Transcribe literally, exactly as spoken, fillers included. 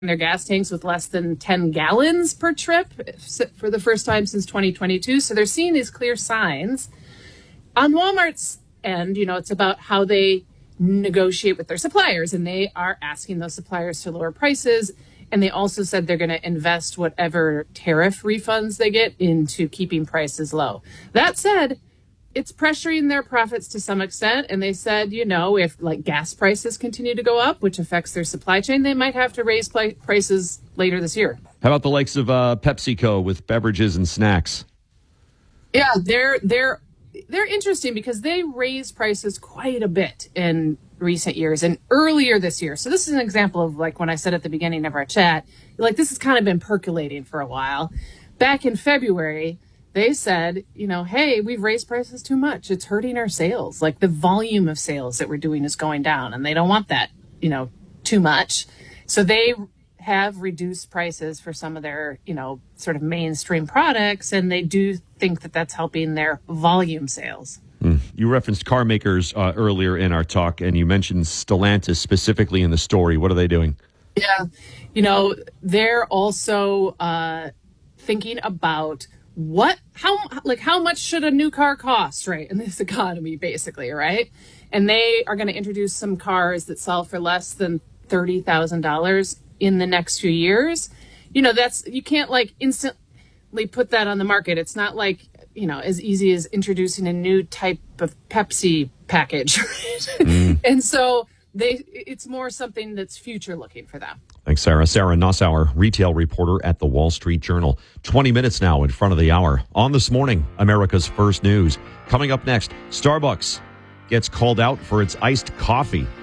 their gas tanks with less than ten gallons per trip for the first time since twenty twenty-two. So they're seeing these clear signs. On Walmart's end, you know, it's about how they negotiate with their suppliers, and they are asking those suppliers to lower prices. And they also said they're going to invest whatever tariff refunds they get into keeping prices low. That said, it's pressuring their profits to some extent. And they said, you know, if like gas prices continue to go up, which affects their supply chain, they might have to raise pl- prices later this year. How about the likes of uh, PepsiCo with beverages and snacks? Yeah, they're they're they're interesting because they raised prices quite a bit in recent years and earlier this year. So this is an example of like when I said at the beginning of our chat, like this has kind of been percolating for a while. Back in February, they said, you know, hey, we've raised prices too much. It's hurting our sales. Like the volume of sales that we're doing is going down, and they don't want that, you know, too much. So they have reduced prices for some of their, you know, sort of mainstream products, and they do think that that's helping their volume sales. Mm. You referenced car makers uh, earlier in our talk, and you mentioned Stellantis specifically in the story. What are they doing? Yeah, you know, they're also uh, thinking about what, how, like, how much should a new car cost, right, in this economy, basically, right? And they are going to introduce some cars that sell for less than thirty thousand dollars in the next few years. You know, that's, you can't, like, instantly put that on the market. It's not like, you know, as easy as introducing a new type of Pepsi package, right? Mm. And so they, it's more something that's future looking for them. Thanks, Sarah. Sarah Nussauer, retail reporter at the Wall Street Journal. twenty minutes now in front of the hour. On This Morning, America's First News. Coming up next, Starbucks gets called out for its iced coffee.